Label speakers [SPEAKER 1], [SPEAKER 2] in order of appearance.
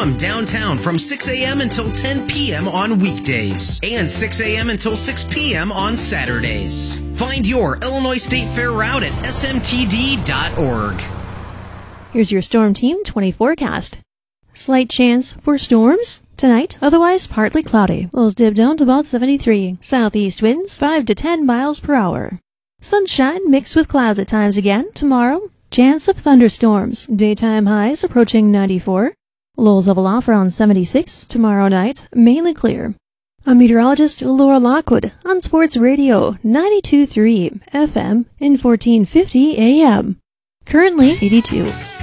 [SPEAKER 1] Come downtown from 6 a.m. until 10 p.m. on weekdays and 6 a.m. until 6 p.m. on Saturdays. Find your Illinois State Fair route at smtd.org.
[SPEAKER 2] Here's your Storm Team 20 forecast. Slight chance for storms tonight, otherwise partly cloudy. Lows dip down to about 73. Southeast winds 5 to 10 miles per hour. Sunshine mixed with clouds at times again tomorrow. Chance of thunderstorms. Daytime highs approaching 94. Lows level off around 76. Tomorrow night, mainly clear. I'm meteorologist Laura Lockwood on Sports Radio 92.3 FM and 1450 AM. Currently 82.